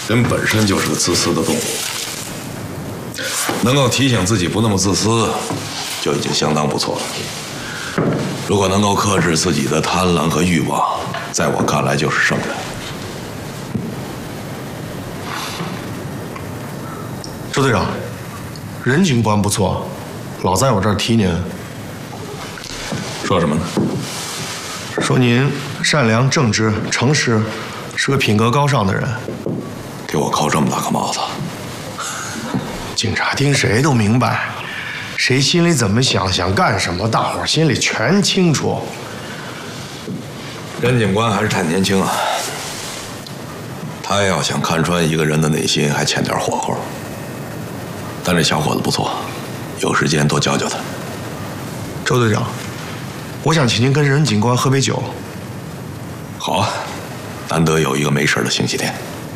人本身就是个自私的动物，能够提醒自己不那么自私，就已经相当不错了。如果能够克制自己的贪婪和欲望，在我看来就是圣人。 周队长，任警官不错，老在我这儿提您。 说什么呢？ 说您善良、正直、诚实，是个品格高尚的人。 给我扣这么大个帽子， 警察听谁都明白，谁心里怎么想，想干什么，大伙儿心里全清楚。 任警官还是太年轻啊，他要想看穿一个人的内心，还欠点火候。但这小伙子不错，有时间多教教他。 周队长，我想请您跟任警官喝杯酒。 好啊，难得有一个没事的星期天。